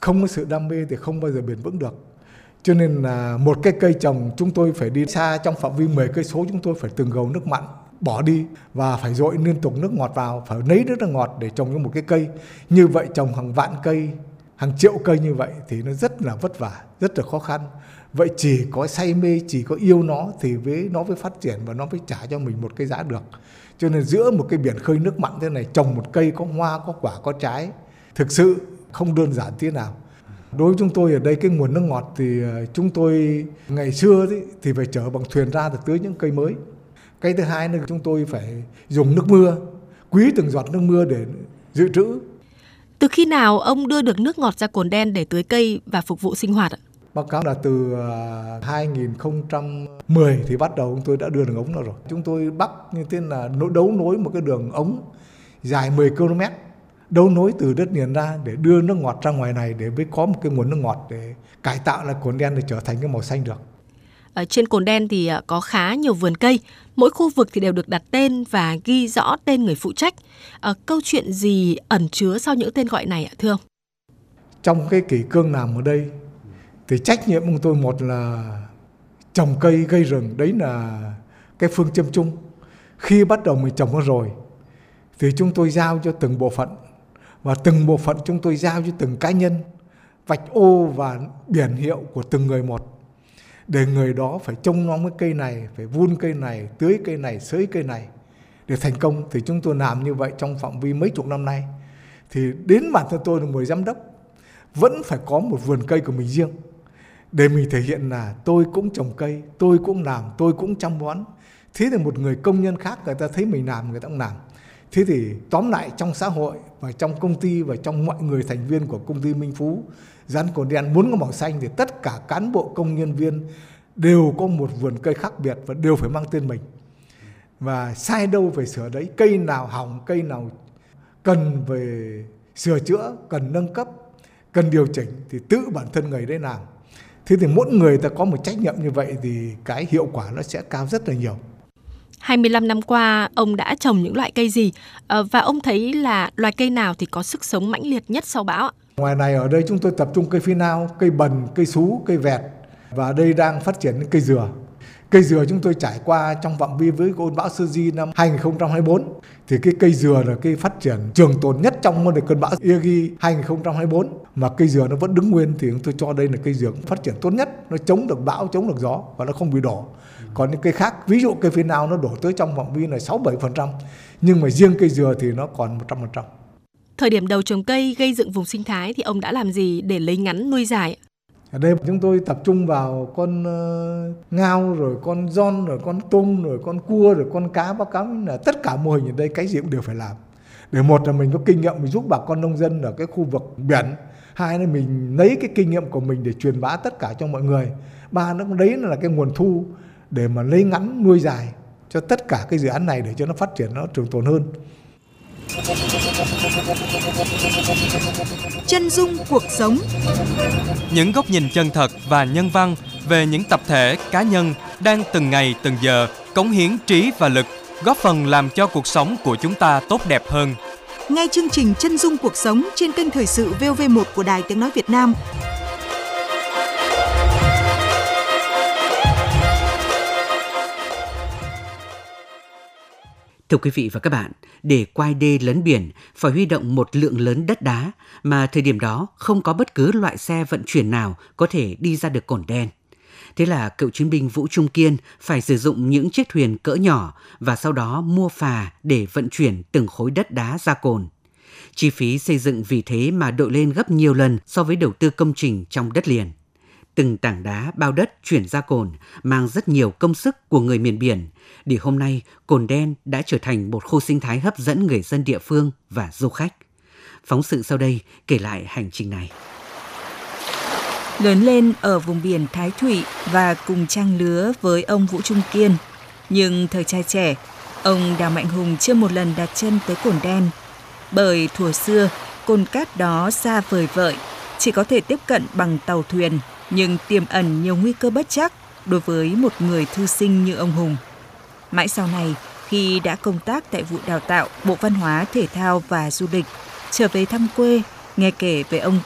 Không có sự đam mê thì không bao giờ bền vững được. Cho nên là một cái cây trồng chúng tôi phải đi xa, trong phạm vi 10 cây số chúng tôi phải từng gầu nước mặn bỏ đi và phải dội liên tục nước ngọt vào, phải lấy nước ngọt để trồng cho một cái cây. Như vậy trồng hàng vạn cây, hàng triệu cây như vậy thì nó rất là vất vả, rất là khó khăn. Vậy chỉ có say mê, chỉ có yêu nó thì nó mới phát triển và nó mới trả cho mình một cái giá được. Cho nên giữa một cái biển khơi nước mặn thế này, trồng một cây có hoa, có quả, có trái, thực sự không đơn giản thế nào. Đối với chúng tôi ở đây cái nguồn nước ngọt thì chúng tôi ngày xưa thì phải chở bằng thuyền ra để tưới những cây mới. Cái thứ hai là chúng tôi phải dùng nước mưa, quý từng giọt nước mưa để dự trữ. Từ khi nào ông đưa được nước ngọt ra Cồn Đen để tưới cây và phục vụ sinh hoạt ạ? Báo cáo là từ 2010 thì bắt đầu chúng tôi đã đưa đường ống ra rồi. Chúng tôi bắc như thế là đấu nối một cái đường ống dài 10 km, đấu nối từ đất liền ra để đưa nước ngọt ra ngoài này để mới có một cái nguồn nước ngọt để cải tạo lại Cồn Đen để trở thành cái màu xanh được. Ở trên Cồn Đen thì có khá nhiều vườn cây, mỗi khu vực thì đều được đặt tên và ghi rõ tên người phụ trách. Câu chuyện gì ẩn chứa sau những tên gọi này ạ thưa ông? Trong cái kỷ cương làm ở đây thì trách nhiệm của tôi một là trồng cây gây rừng, đấy là cái phương châm chung. Khi bắt đầu mình trồng nó rồi thì chúng tôi giao cho từng bộ phận, và từng bộ phận chúng tôi giao cho từng cá nhân vạch ô và biển hiệu của từng người một, để người đó phải trông nom cái cây này, phải vun cây này, tưới cây này, xới cây này để thành công. Thì chúng tôi làm như vậy trong phạm vi mấy chục năm nay. Thì đến bản thân tôi là một giám đốc vẫn phải có một vườn cây của mình riêng để mình thể hiện là tôi cũng trồng cây, tôi cũng làm, tôi cũng chăm bón. Thế thì một người công nhân khác người ta thấy mình làm, người ta cũng làm. Thế thì tóm lại trong xã hội và trong công ty và trong mọi người thành viên của công ty Minh Phú Rắn Cồn Đen muốn có màu xanh thì tất cả cán bộ công nhân viên đều có một vườn cây khác biệt và đều phải mang tên mình. Và sai đâu phải sửa đấy, cây nào hỏng, cây nào cần về sửa chữa, cần nâng cấp, cần điều chỉnh thì tự bản thân người đấy làm. Thế thì mỗi người ta có một trách nhiệm như vậy thì cái hiệu quả nó sẽ cao rất là nhiều. 25 năm qua, ông đã trồng những loại cây gì? Và ông thấy là loài cây nào thì có sức sống mãnh liệt nhất sau bão ạ? Ngoài này ở đây chúng tôi tập trung cây phi nao, cây bần, cây sú, cây vẹt. Và ở đây đang phát triển cây dừa. Cây dừa chúng tôi trải qua trong phạm vi với cơn bão Sergi năm 2024. Thì cái cây dừa là cây phát triển trường tồn nhất trong cơn bão Yagi 2024. Mà cây dừa nó vẫn đứng nguyên thì chúng tôi cho đây là cây dừa phát triển tốt nhất. Nó chống được bão, chống được gió và nó không bị đổ. Còn những cây khác, ví dụ cây phi nao nó đổ tới trong phạm vi là 6-7%. Nhưng mà riêng cây dừa thì nó còn 100%. Thời điểm đầu trồng cây gây dựng vùng sinh thái thì ông đã làm gì để lấy ngắn nuôi dài? Ở đây chúng tôi tập trung vào con ngao, rồi con giòn, rồi con tôm, rồi con cua, rồi con cá. Báo cáo là tất cả mô hình ở đây cái gì cũng đều phải làm. Để một là mình có kinh nghiệm mình giúp bà con nông dân ở cái khu vực biển. Hai là mình lấy cái kinh nghiệm của mình để truyền bá tất cả cho mọi người. Ba nó đấy là cái nguồn thu để mà lấy ngắn nuôi dài cho tất cả cái dự án này để cho nó phát triển, nó trường tồn hơn. Chân dung cuộc sống. Những góc nhìn chân thật và nhân văn về những tập thể, cá nhân đang từng ngày từng giờ cống hiến trí và lực, góp phần làm cho cuộc sống của chúng ta tốt đẹp hơn. Nghe chương trình Chân dung cuộc sống trên kênh Thời sự VOV1 của Đài Tiếng nói Việt Nam. Thưa quý vị và các bạn, để quai đê lấn biển phải huy động một lượng lớn đất đá mà thời điểm đó không có bất cứ loại xe vận chuyển nào có thể đi ra được Cồn Đen. Thế là cựu chiến binh Vũ Trung Kiên phải sử dụng những chiếc thuyền cỡ nhỏ và sau đó mua phà để vận chuyển từng khối đất đá ra cồn. Chi phí xây dựng vì thế mà đội lên gấp nhiều lần so với đầu tư công trình trong đất liền. Từng tảng đá bao đất chuyển ra cồn mang rất nhiều công sức của người miền biển, để hôm nay Cồn Đen đã trở thành một khu sinh thái hấp dẫn người dân địa phương và du khách. Phóng sự sau đây kể lại hành trình này. Lớn lên ở vùng biển Thái Thụy và cùng trang lứa với ông Vũ Trung Kiên, nhưng thời trai trẻ, ông Đào Mạnh Hùng chưa một lần đặt chân tới Cồn Đen. Bởi thuở xưa, cồn cát đó xa vời vợi, chỉ có thể tiếp cận bằng tàu thuyền, nhưng tiềm ẩn nhiều nguy cơ bất trắc đối với một người thư sinh như ông Hùng. Mãi sau này, khi đã công tác tại vụ đào tạo Bộ Văn hóa, Thể thao và Du lịch, trở về thăm quê, nghe kể về ông